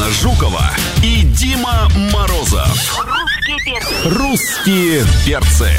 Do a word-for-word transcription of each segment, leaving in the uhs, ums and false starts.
Анна Жукова и Дима Морозов. Русские перцы. Русские перцы.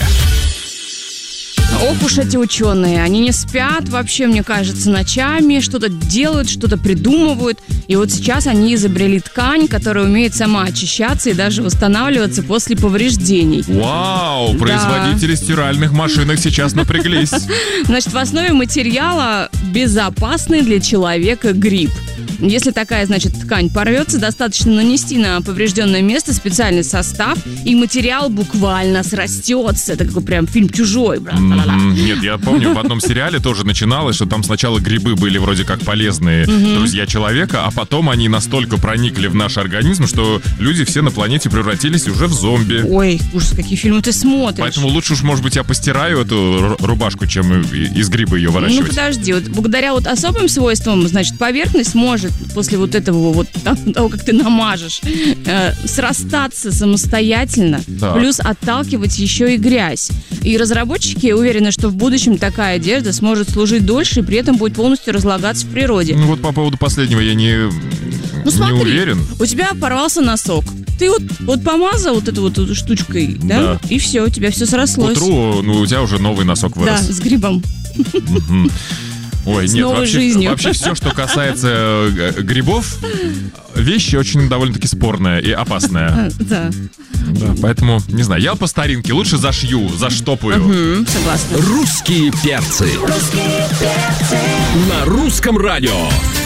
Ох уж эти ученые, они не спят вообще, мне кажется, ночами, что-то делают, что-то придумывают. И вот сейчас они изобрели ткань, которая умеет сама очищаться и даже восстанавливаться после повреждений. Вау, Да. производители стиральных машинок сейчас напряглись. Значит, в основе материала безопасный для человека гриб. Если такая, значит, ткань порвется, достаточно нанести на поврежденное место специальный состав, и материал буквально срастется. Это какой прям фильм «Чужой». М, Нет, я помню, в одном сериале тоже начиналось, что там сначала грибы были вроде как полезные друзья человека, а потом они настолько проникли в наш организм, что люди все на планете превратились уже в зомби. Ой, ужас, какие фильмы ты смотришь. Поэтому лучше уж, может быть, я постираю эту р- рубашку, чем и- из гриба ее Ну, выращивать. подожди, вот благодаря вот особым свойствам, значит, поверхность может после вот этого вот того, как ты намажешь, э, срастаться самостоятельно, Так. плюс отталкивать еще и грязь. И разработчики уверены, что в будущем такая одежда сможет служить дольше и при этом будет полностью разлагаться в природе. Ну вот по поводу последнего я не, Ну не смотри, уверен. у тебя порвался носок. Ты вот, вот помазал вот этой вот штучкой, да? Да. И все, у тебя все К срослось. утру, ну, у тебя уже новый носок Да, вырос. с грибом. Мгм. Ой, С нет, новой вообще, жизнью. вообще все, что касается э, грибов, вещи очень довольно-таки спорная и опасная. А, Да, Да, поэтому, не знаю, я по старинке лучше зашью, заштопаю. М, согласна. Русские перцы. На русском радио.